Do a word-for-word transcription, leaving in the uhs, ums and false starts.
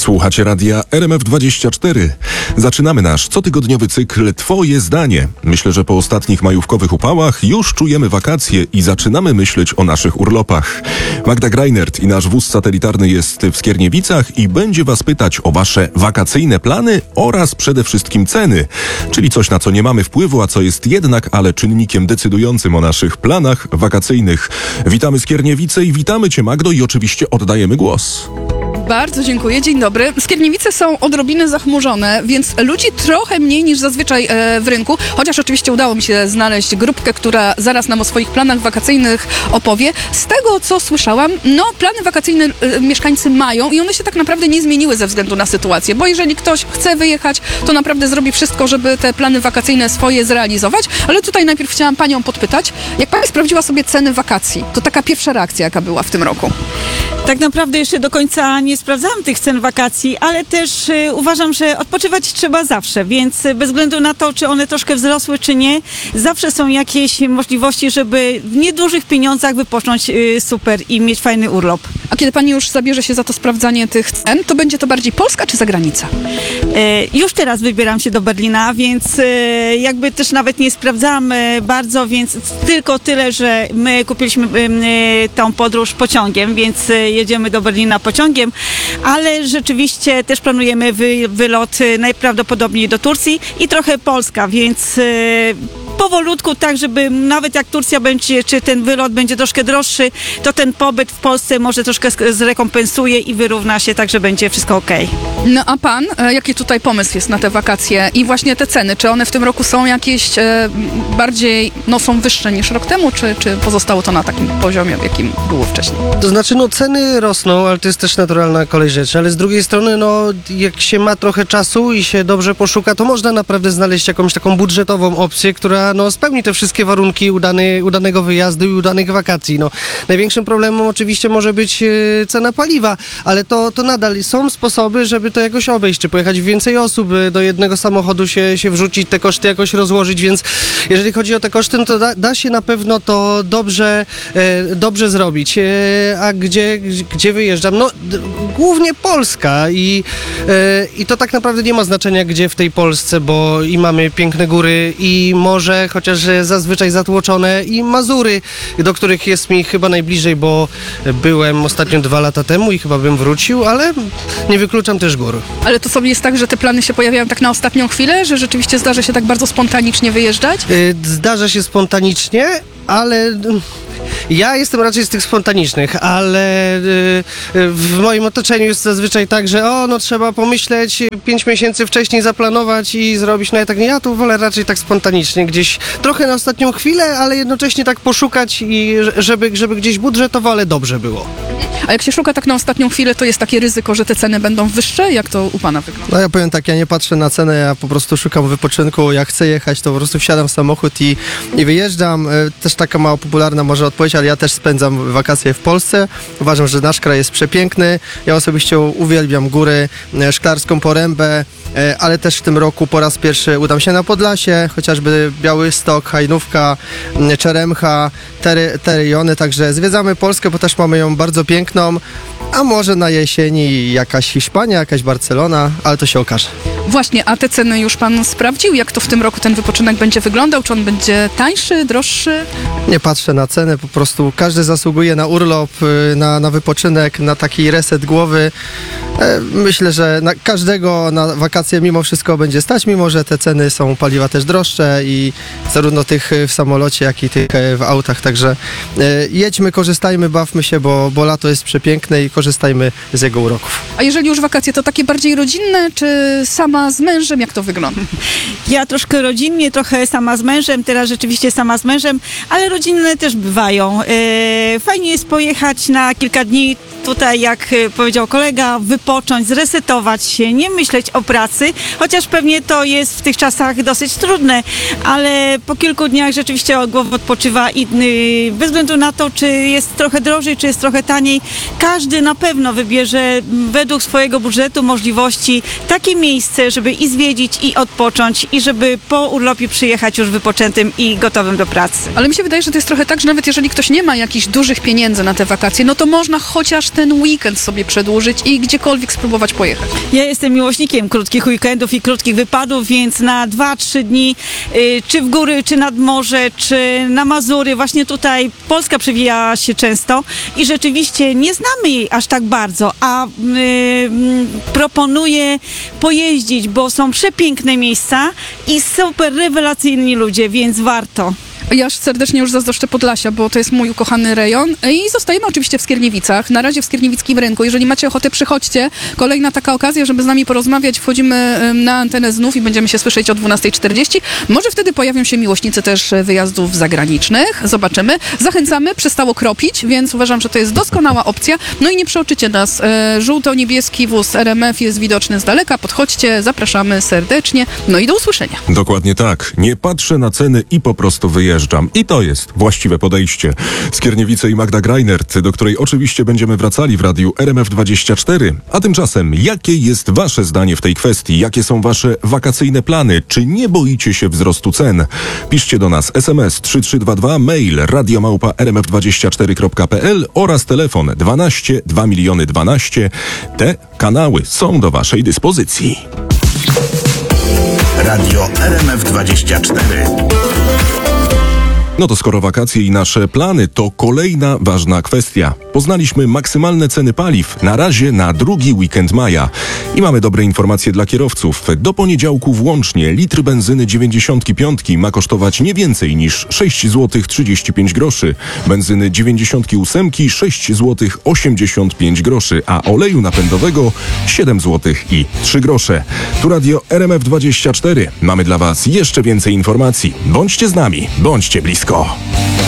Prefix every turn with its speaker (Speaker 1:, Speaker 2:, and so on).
Speaker 1: Słuchacie radia R M F dwadzieścia cztery. Zaczynamy nasz cotygodniowy cykl Twoje zdanie. Myślę, że po ostatnich majówkowych upałach już czujemy wakacje i zaczynamy myśleć o naszych urlopach. Magda Greinert i nasz wóz satelitarny jest w Skierniewicach i będzie Was pytać o Wasze wakacyjne plany oraz przede wszystkim ceny, czyli coś, na co nie mamy wpływu, a co jest jednak ale czynnikiem decydującym o naszych planach wakacyjnych. Witamy Skierniewice i witamy Cię, Magdo, i oczywiście oddajemy głos.
Speaker 2: Bardzo dziękuję, dzień dobry. Skierniewice są odrobinę zachmurzone, więc ludzi trochę mniej niż zazwyczaj e, w rynku, chociaż oczywiście udało mi się znaleźć grupkę, która zaraz nam o swoich planach wakacyjnych opowie. Z tego, co słyszałam, no plany wakacyjne e, mieszkańcy mają i one się tak naprawdę nie zmieniły ze względu na sytuację, bo jeżeli ktoś chce wyjechać, to naprawdę zrobi wszystko, żeby te plany wakacyjne swoje zrealizować, ale tutaj najpierw chciałam Panią podpytać, jak Pani sprawdziła sobie ceny wakacji, to taka pierwsza reakcja, jaka była w tym roku?
Speaker 3: Tak naprawdę jeszcze do końca nie sprawdzałam tych cen wakacji, ale też y, uważam, że odpoczywać trzeba zawsze, więc y, bez względu na to, czy one troszkę wzrosły, czy nie, zawsze są jakieś możliwości, żeby w niedużych pieniądzach wypocząć y, super i mieć fajny urlop.
Speaker 2: A kiedy Pani już zabierze się za to sprawdzanie tych cen, to będzie to bardziej Polska czy zagranica?
Speaker 3: Y, już teraz wybieram się do Berlina, więc y, jakby też nawet nie sprawdzam y, bardzo, więc tylko tyle, że my kupiliśmy y, tą podróż pociągiem, więc y, jedziemy do Berlina pociągiem, ale rzeczywiście też planujemy wy, wylot najprawdopodobniej do Turcji i trochę Polska, więc y, powolutku, tak żeby nawet jak Turcja będzie, czy ten wylot będzie troszkę droższy, to ten pobyt w Polsce może troszkę zrekompensuje i wyrówna się, tak że będzie wszystko okej.
Speaker 2: No a Pan, e, jaki tutaj pomysł jest na te wakacje i właśnie te ceny? Czy one w tym roku są jakieś e, bardziej, no są wyższe niż rok temu, czy, czy pozostało to na takim poziomie, jakim było wcześniej?
Speaker 4: To znaczy, no ceny rosną, ale to jest też naturalna kolej rzeczy, ale z drugiej strony, no jak się ma trochę czasu i się dobrze poszuka, to można naprawdę znaleźć jakąś taką budżetową opcję, która no spełni te wszystkie warunki udany, udanego wyjazdu i udanych wakacji. No, największym problemem oczywiście może być e, cena paliwa, ale to, to nadal są sposoby, żeby to jakoś obejść, czy pojechać więcej osób, e, do jednego samochodu się, się wrzucić, te koszty jakoś rozłożyć, więc jeżeli chodzi o te koszty, no to da, da się na pewno to dobrze, e, dobrze zrobić. E, a gdzie, gdzie wyjeżdżam? No d- głównie Polska i, e, i to tak naprawdę nie ma znaczenia, gdzie w tej Polsce, bo i mamy piękne góry i morze, chociaż zazwyczaj zatłoczone, i Mazury, do których jest mi chyba najbliżej, bo byłem ostatnio dwa lata temu i chyba bym wrócił, ale nie wykluczam też gór.
Speaker 2: Ale to sobie jest tak, że te plany się pojawiają tak na ostatnią chwilę, że rzeczywiście zdarza się tak bardzo spontanicznie wyjeżdżać?
Speaker 4: Y, Zdarza się spontanicznie, ale ja jestem raczej z tych spontanicznych, ale y, y, w moim otoczeniu jest zazwyczaj tak, że o, no trzeba pomyśleć, pięć miesięcy wcześniej zaplanować i zrobić, no ja tak nie, ja tu wolę raczej tak spontanicznie, gdzieś trochę na ostatnią chwilę, ale jednocześnie tak poszukać i żeby, żeby gdzieś budżetowo, ale dobrze było.
Speaker 2: A jak się szuka tak na ostatnią chwilę, to jest takie ryzyko, że te ceny będą wyższe? Jak to u Pana wygląda?
Speaker 5: No ja powiem tak, ja nie patrzę na cenę, ja po prostu szukam wypoczynku, jak chcę jechać, to po prostu wsiadam w samochód i, i wyjeżdżam. E, Też taka mało popularna może odpowiedź, ale ja też spędzam wakacje w Polsce. Uważam, że nasz kraj jest przepiękny. Ja osobiście uwielbiam góry, e, Szklarską Porębę, e, ale też w tym roku po raz pierwszy udam się na Podlasie, chociażby Białystok, Hajnówka, m, Czeremcha, te, re- te rejony, także zwiedzamy Polskę, bo też mamy ją bardzo piękną, a może na jesieni jakaś Hiszpania, jakaś Barcelona, ale to się okaże.
Speaker 2: Właśnie, a te ceny już Pan sprawdził? Jak to w tym roku ten wypoczynek będzie wyglądał? Czy on będzie tańszy, droższy?
Speaker 5: Nie patrzę na ceny, po prostu każdy zasługuje na urlop, y, na, na wypoczynek, na taki reset głowy. E, Myślę, że na każdego na wakacje mimo wszystko będzie stać, mimo że te ceny są paliwa też droższe i zarówno tych w samolocie, jak i tych e, w autach, także e, jedźmy, korzystajmy, bawmy się, bo, bo lato jest przepiękne i korzystajmy z jego uroków.
Speaker 2: A jeżeli już wakacje, to takie bardziej rodzinne, czy sama z mężem? Jak to wygląda?
Speaker 3: Ja troszkę rodzinnie, trochę sama z mężem, teraz rzeczywiście sama z mężem, ale rodzinne też bywają. E, fajnie jest pojechać na kilka dni tutaj, jak e, powiedział kolega, wypocząć, zresetować się, nie myśleć o pracy, chociaż pewnie to jest w tych czasach dosyć trudne, ale po kilku dniach rzeczywiście głowa odpoczywa i y, bez względu na to, czy jest trochę drożej, czy jest trochę taniej, każdy na pewno wybierze według swojego budżetu, możliwości takie miejsce, żeby i zwiedzić, i odpocząć, i żeby po urlopie przyjechać już wypoczętym i gotowym do pracy.
Speaker 2: Ale mi się wydaje, że to jest trochę tak, że nawet jeżeli ktoś nie ma jakichś dużych pieniędzy na te wakacje, no to można chociaż ten weekend sobie przedłużyć i gdziekolwiek gdziekolwiek spróbować pojechać?
Speaker 3: Ja jestem miłośnikiem krótkich weekendów i krótkich wypadów, więc na dwa, trzy dni, y, czy w góry, czy nad morze, czy na Mazury, właśnie tutaj Polska przewija się często i rzeczywiście nie znamy jej aż tak bardzo, a y, y, proponuję pojeździć, bo są przepiękne miejsca i super rewelacyjni ludzie, więc warto.
Speaker 2: Ja aż serdecznie już zazdroszczę Podlasia, bo to jest mój ukochany rejon i zostajemy oczywiście w Skierniewicach, na razie w Skierniewickim Rynku. Jeżeli macie ochotę, przychodźcie. Kolejna taka okazja, żeby z nami porozmawiać. Wchodzimy em, na antenę znów i będziemy się słyszeć o dwunasta czterdzieści. Może wtedy pojawią się miłośnicy też wyjazdów zagranicznych. Zobaczymy. Zachęcamy, przestało kropić, więc uważam, że to jest doskonała opcja. No i nie przeoczycie nas. E, żółto-niebieski wóz R M F jest widoczny z daleka. Podchodźcie, zapraszamy serdecznie. No i do usłyszenia.
Speaker 1: Dokładnie tak. Nie patrzę na ceny i po prostu wyjeżdżam. I to jest właściwe podejście. Skierniewice i Magda Greinert, do której oczywiście będziemy wracali w radiu R M F dwadzieścia cztery. A tymczasem, jakie jest wasze zdanie w tej kwestii? Jakie są wasze wakacyjne plany? Czy nie boicie się wzrostu cen? Piszcie do nas S M S trzy trzy dwa dwa, mail radiomałpa r m f dwadzieścia cztery kropka p l oraz telefon dwanaście dwa miliony dwanaście. Te kanały są do waszej dyspozycji.
Speaker 6: Radio R M F dwadzieścia cztery.
Speaker 1: No to skoro wakacje i nasze plany, to kolejna ważna kwestia. Poznaliśmy maksymalne ceny paliw na razie na drugi weekend maja. I mamy dobre informacje dla kierowców. Do poniedziałku włącznie litr benzyny dziewięćdziesiąt pięć ma kosztować nie więcej niż sześć złotych trzydzieści pięć groszy. Benzyny dziewięćdziesiąt osiem sześć złotych osiemdziesiąt pięć groszy, a oleju napędowego siedem złotych i trzy grosze. Tu radio R M F dwadzieścia cztery. Mamy dla was jeszcze więcej informacji. Bądźcie z nami, bądźcie blisko.